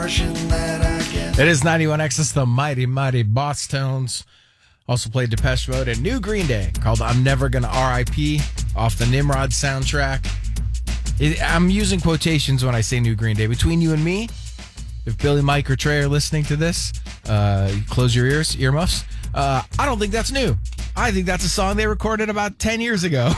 portion that I get. It is 91X. It's the Mighty Mighty Boss Tones. Also played Depeche Mode and new Green Day called I'm Never Gonna R.I.P. off the Nimrod soundtrack. I'm using quotations when I say new Green Day. Between you and me, if Billy, Mike, or Trey are listening to this, close your earmuffs. I don't think that's new. I think that's a song they recorded about 10 years ago.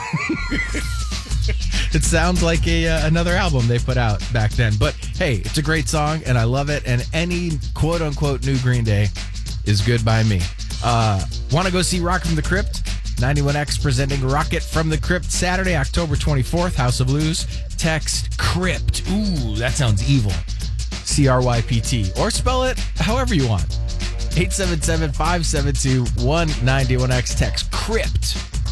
It sounds like another album they put out back then. But hey, it's a great song, and I love it. And any quote-unquote new Green Day is good by me. Want to go see Rocket from the Crypt? 91X presenting Rocket from the Crypt Saturday, October 24th, House of Blues. Text CRYPT. Ooh, that sounds evil. CRYPT. Or spell it however you want. 877-572-191X. Text CRYPT.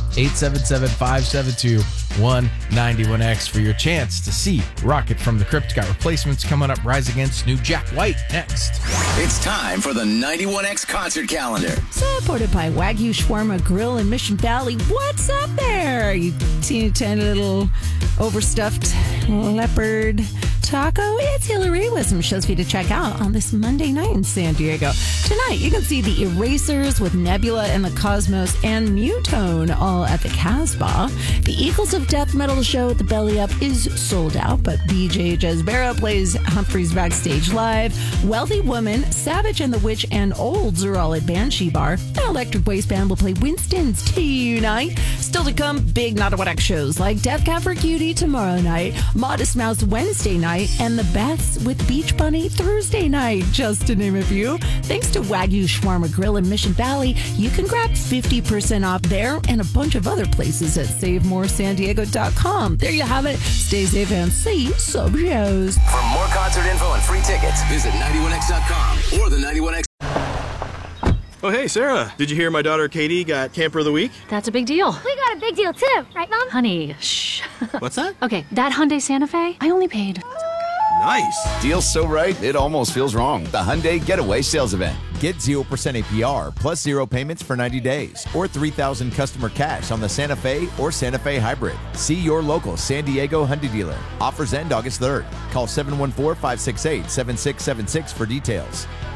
877-572-191X for your chance to see Rocket from the Crypt. Got replacements coming up. Rise Against new Jack White next. It's time for the 91X concert calendar. Supported by Wagyu Shawarma Grill in Mission Valley. What's up there? You teeny tiny little overstuffed leopard taco. It's Hillary with some shows for you to check out on this Monday night in San Diego. Tonight, you can see the Erasers with Nebula and the Cosmos and Mutone all at the Casbah. The Eagles of Death Metal show at the Belly Up is sold out, but BJ Jesbera plays Humphreys backstage live. Wealthy Woman, Savage and the Witch, and Olds are all at Banshee Bar. An Electric Waistband will play Winston's tonight. Still to come, big Not a What X shows like Death Cab for Cutie tomorrow night, Modest Mouse Wednesday night, and the Beths with Beach Bunny Thursday night, just to name a few. Thanks to Wagyu Shawarma Grill in Mission Valley, you can grab 50% off there and a bunch of other places at SaveMoreSanDiego.com. There you have it. Stay safe and see some shows. For more concert info and free tickets, visit 91X.com or the 91X. Oh, hey, Sarah. Did you hear my daughter Katie got Camper of the Week? That's a big deal. We got a big deal too, right, Mom? Honey, shh. What's that? Okay, that Hyundai Santa Fe, I only paid. Nice. Deal's so right, it almost feels wrong. The Hyundai Getaway Sales Event. Get 0% APR plus 0 payments for 90 days or $3,000 customer cash on the Santa Fe or Santa Fe Hybrid. See your local San Diego Hyundai dealer. Offers end August 3rd. Call 714-568-7676 for details.